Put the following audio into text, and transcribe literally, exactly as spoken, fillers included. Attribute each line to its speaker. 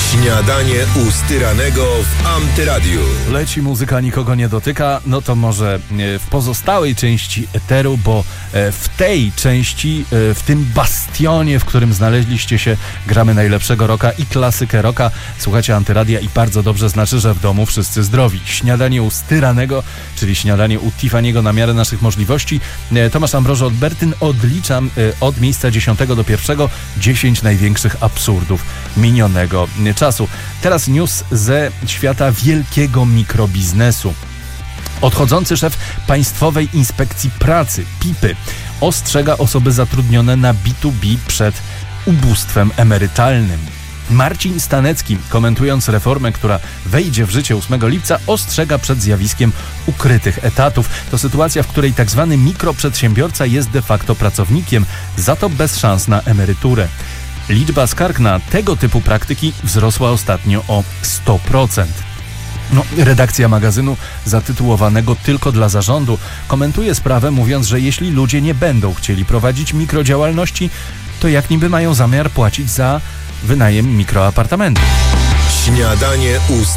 Speaker 1: Śniadanie u Styranego w Antyradiu.
Speaker 2: Leci muzyka, nikogo nie dotyka, no to może w pozostałej części eteru, bo w tej części, w tym bastionie, w którym znaleźliście się, gramy najlepszego rocka i klasykę rocka. Słuchacie Antyradia i bardzo dobrze znaczy, że w domu wszyscy zdrowi. Śniadanie u Styranego, czyli śniadanie u Tiffany'ego na miarę naszych możliwości. Tomasz Ambrożo Odbertyn, odliczam od miejsca dziesiątego do pierwszego dziesięć największych absurdów minionego czasu. Teraz news ze świata wielkiego mikrobiznesu. Odchodzący szef Państwowej Inspekcji Pracy, PIPy, ostrzega osoby zatrudnione na B dwa B przed ubóstwem emerytalnym. Marcin Stanecki, komentując reformę, która wejdzie w życie ósmego lipca, ostrzega przed zjawiskiem ukrytych etatów. To sytuacja, w której tzw. mikroprzedsiębiorca jest de facto pracownikiem, za to bez szans na emeryturę. Liczba skarg na tego typu praktyki wzrosła ostatnio o sto procent. No, redakcja magazynu zatytułowanego Tylko dla zarządu komentuje sprawę, mówiąc, że jeśli ludzie nie będą chcieli prowadzić mikrodziałalności, to jak niby mają zamiar płacić za wynajem mikroapartamentu.
Speaker 1: Śniadanie u